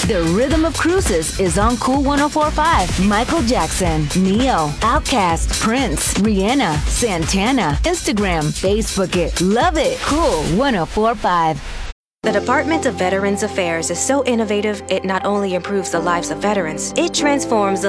The Rhythm of Cruises is on Cool 104.5. Michael Jackson, Neo, Outkast, Prince, Rihanna, Santana. Instagram, Facebook it. Love it. Cool 104.5. The Department of Veterans Affairs is so innovative, it not only improves the lives of veterans, it transforms the